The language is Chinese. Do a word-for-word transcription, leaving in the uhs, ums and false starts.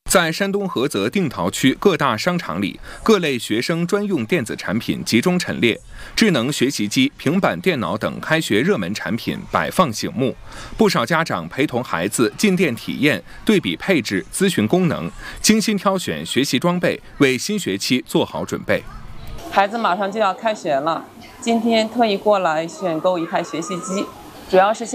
在山东菏泽定陶区各大商场里，各类学生专用电子产品集中陈列，智能学习机、平板电脑等开学热门产品摆放醒目。不少家长陪同孩子进店体验、对比配置、咨询功能，精心挑选学习装备，为新学期做好准备。 孩子马上就要开学了，今天特意过来选购一台学习机，主要是